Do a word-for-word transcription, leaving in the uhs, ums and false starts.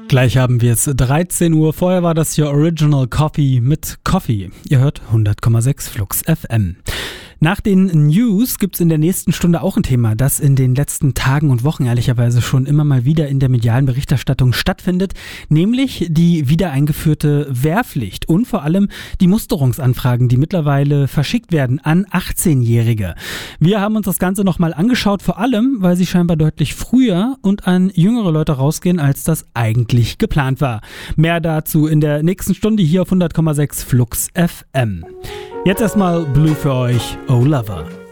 Gleich haben wir es dreizehn Uhr. Vorher war das hier Original Coffee mit Coffee. Ihr hört hundert Komma sechs Flux F M. Nach den News gibt's in der nächsten Stunde auch ein Thema, das in den letzten Tagen und Wochen ehrlicherweise schon immer mal wieder in der medialen Berichterstattung stattfindet, nämlich die wieder eingeführte Wehrpflicht und vor allem die Musterungsanfragen, die mittlerweile verschickt werden an achtzehnjährige. Wir haben uns das Ganze nochmal angeschaut, vor allem, weil sie scheinbar deutlich früher und an jüngere Leute rausgehen, als das eigentlich geplant war. Mehr dazu in der nächsten Stunde hier auf hundert Komma sechs Flux F M. Jetzt erstmal Blue für euch, Oh Lover.